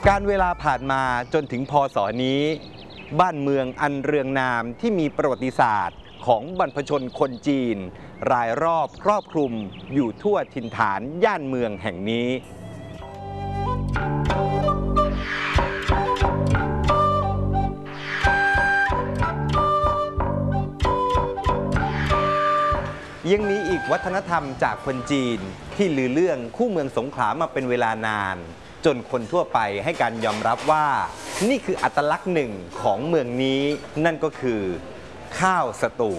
การเวลาผ่านมาจนถึงพ.ศ.นี้บ้านเมืองอันเรืองนามที่มีประวัติศาสตร์ของบรรพชนคนจีนรายรอบครอบคลุมอยู่ทั่วถิ่นฐานย่านเมืองแห่งนี้ยังมีอีกวัฒนธรรมจากคนจีนที่ลือเรื่องคู่เมืองสงขลามาเป็นเวลานานจนคนทั่วไปให้การยอมรับว่านี่คืออัตลักษณ์หนึ่งของเมืองนี้นั่นก็คือข้าวสตู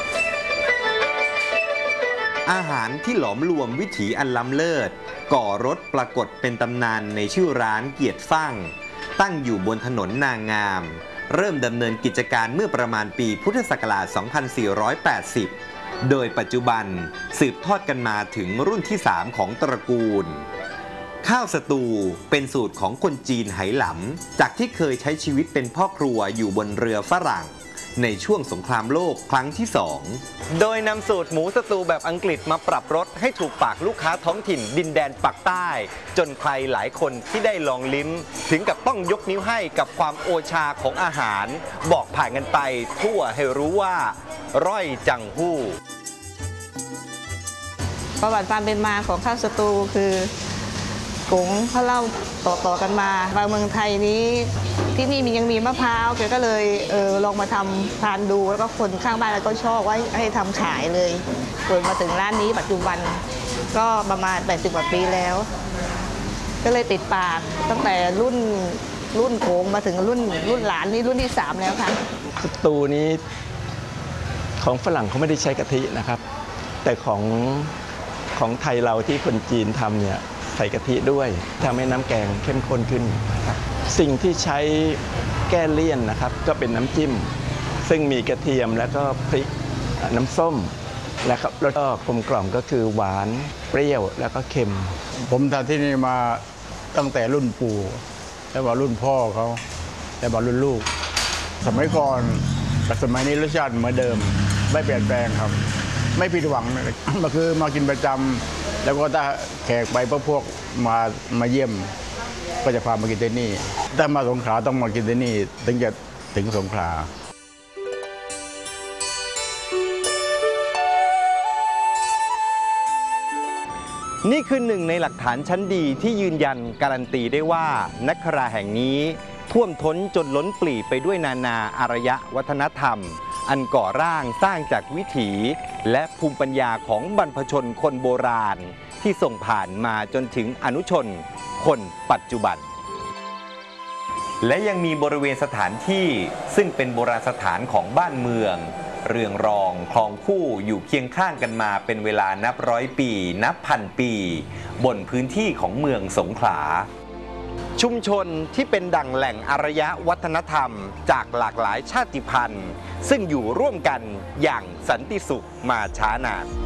อาหารที่หลอมรวมวิถีอันล้ำเลิศก่อรสปรากฏเป็นตำนานในชื่อร้านเกียรติฟั่งตั้งอยู่บนถนนนางงามเริ่มดำเนินกิจการเมื่อประมาณปีพุทธศักราช 2480 โดยปัจจุบันสืบทอดกันมาถึงรุ่นที่ 3 ของตระกูลข้าวสตูเป็นสูตรของคนจีนไหหลำจากที่เคยใช้ชีวิตเป็นพ่อครัวอยู่บนเรือฝรั่งในช่วงสงครามโลกครั้งที่ 2โดยนำสูตรหมูสตูแบบอังกฤษมาปรับรสให้ถูกปากลูกค้าท้องถิ่นดินแดนปากใต้จนใครหลายคนที่ได้ลองลิ้มถึงกับต้องยกนิ้วให้กับความโอชาของอาหารบอกผ่านกันไปทั่วให้รู้ว่าร่อยจังหู้ประวัติความเป็นมาของข้าวสตูคือกงเขาเล่าต่อกันมาเมืองไทยนี้ที่นี่ยังมีมะพร้าวแกก็เลยลองมาทำทานดูแล้วก็คนข้างบ้านก็ชอบว่าให้ทำขายเลยจนมาถึงร้านนี้ปัจจุบันก็ประมาณ80 กว่าปีแล้วก็เลยติดปากตั้งแต่รุ่นโขงมาถึงรุ่นหลานนี่รุ่นที่ 3แล้วค่ะสตูนี้ของฝรั่งเขาไม่ได้ใช้กะทินะครับแต่ของไทยเราที่คนจีนทำเนี่ยใส่กะทิด้วยทำให้น้ำแกงเข้มข้นขึ้นนะครับสิ่งที่ใช้แก้เลี่ยนนะครับก็เป็นน้ำจิ้มซึ่งมีกระเทียมแล้วก็พริกน้ำส้มแล้วก็กลมกล่อมก็คือหวานเปรี้ยวแล้วก็เค็มผมทำที่นี่มาตั้งแต่รุ่นปู่แล้วมารุ่นพ่อเขาแล้วมารุ่นลูกสมัยก่อนกับสมัยนี้รสชาติเหมือนเดิมไม่เปลี่ยนแปลงครับไม่ผิดหวังเลยก็คือมากินประจำแล้วก็ถ้าแขกไปพวกมาเยี่ยมก็จะพามากินที่นี่ถ้ามาสงขลาต้องมากินที่นี่ถึงจะถึงสงขลานี่คือหนึ่งในหลักฐานชั้นดีที่ยืนยันการันตีได้ว่านักคราแห่งนี้ท่วมท้นจนล้นปลีไปด้วยนานาอารยวัฒนธรรมอันก่อร่างสร้างจากวิถีและภูมิปัญญาของบรรพชนคนโบราณที่ส่งผ่านมาจนถึงอนุชนคนปัจจุบันและยังมีบริเวณสถานที่ซึ่งเป็นโบราณสถานของบ้านเมืองเรืองรองคลองคู่อยู่เคียงข้างกันมาเป็นเวลานับร้อยปีนับพันปีบนพื้นที่ของเมืองสงขลาชุมชนที่เป็นดั่งแหล่งอารยวัฒนธรรมจากหลากหลายชาติพันธุ์ซึ่งอยู่ร่วมกันอย่างสันติสุขมาช้านาน